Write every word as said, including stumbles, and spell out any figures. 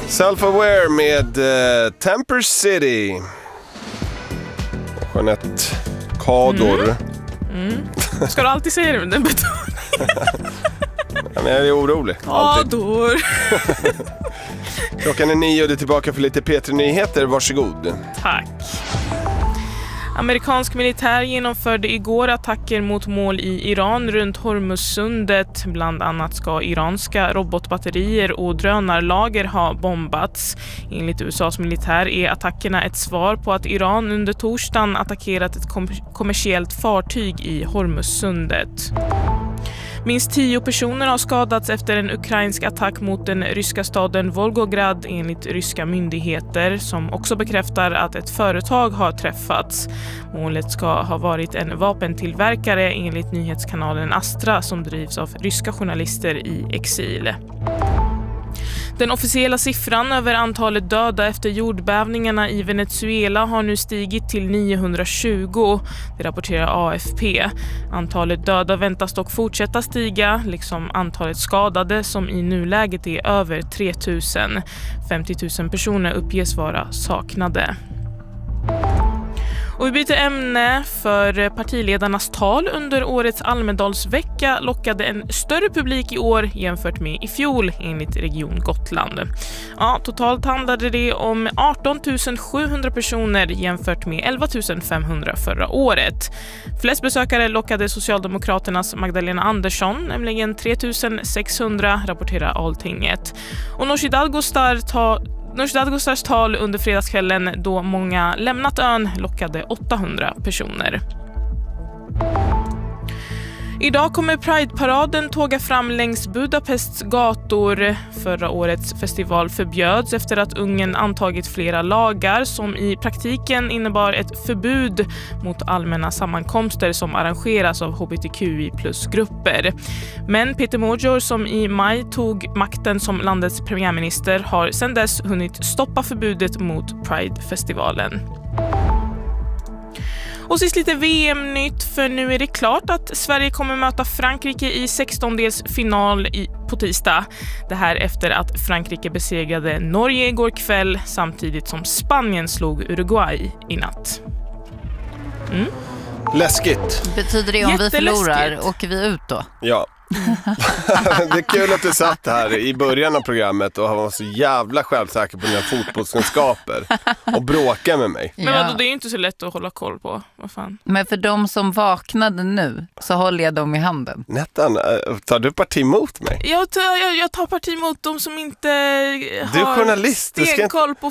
Self-Aware med uh, Temper City. Jeanette Kador. Mm. Mm. Ska du alltid säga det med den betoningen? Ja, men jag är orolig. Kador. Klockan är nio och det är tillbaka för lite P tre-nyheter. Varsågod. Tack. Amerikansk militär genomförde igår attacker mot mål i Iran runt Hormuzsundet. Bland annat ska iranska robotbatterier och drönarlager ha bombats. Enligt U S A:s militär är attackerna ett svar på att Iran under torsdagen attackerat ett kom- kommersiellt fartyg i Hormuzsundet. Minst tio personer har skadats efter en ukrainsk attack mot den ryska staden Volgograd enligt ryska myndigheter som också bekräftar att ett företag har träffats. Målet ska ha varit en vapentillverkare enligt nyhetskanalen Astra som drivs av ryska journalister i exil. Den officiella siffran över antalet döda efter jordbävningarna i Venezuela har nu stigit till niohundratjugo, det rapporterar A F P. Antalet döda väntas dock fortsätta stiga, liksom antalet skadade som i nuläget är över tre tusen. femtio tusen personer uppges vara saknade. Och vi byter ämne, för partiledarnas tal under årets Almedalsvecka lockade en större publik i år jämfört med i fjol enligt Region Gotland. Ja, totalt handlade det om arton tusen sjuhundra personer jämfört med elva tusen femhundra förra året. Flest besökare lockade Socialdemokraternas Magdalena Andersson, nämligen tre tusen sexhundra, rapporterar Alltinget. Och Nooshi Dadgostar tar Nooshi Dadgostars tal under fredagskvällen då många lämnat ön lockade åttahundra personer. Idag kommer Pride-paraden tåga fram längs Budapests gator. Förra årets festival förbjöds efter att Ungern antagit flera lagar som i praktiken innebar ett förbud mot allmänna sammankomster som arrangeras av H B T Q I plus-grupper. Men Peter Mojor, som i maj tog makten som landets premiärminister, har sedan dess hunnit stoppa förbudet mot Pride-festivalen. Och sist lite V M-nytt, för nu är det klart att Sverige kommer möta Frankrike i sextondelsfinal i, på tisdag. Det här efter att Frankrike besegrade Norge igår kväll samtidigt som Spanien slog Uruguay i natt. Mm. Läskigt. Betyder det om vi förlorar, åker vi ut då? Ja. Det är kul att du satt här i början av programmet och var så jävla självsäker på dina fotbollskunskaper och bråka med mig. Men vadå, det är ju inte så lätt att hålla koll på. Vad fan? Men för de som vaknade nu så håller jag dem i handen. Nettan, tar du parti mot mig? Jag tar, jag, jag tar parti mot de som inte du är har journalist. stenkoll på